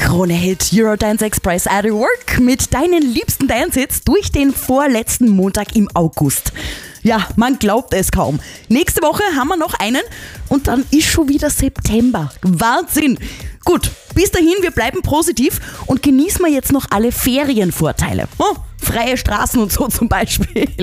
Krone-Hit Eurodance Express at Work mit deinen liebsten Dance-Hits durch den vorletzten Montag im August. Ja, man glaubt es kaum. Nächste Woche haben wir noch einen und dann ist schon wieder September. Wahnsinn! Gut, bis dahin, wir bleiben positiv und genießen wir jetzt noch alle Ferienvorteile. Oh, freie Straßen und so zum Beispiel.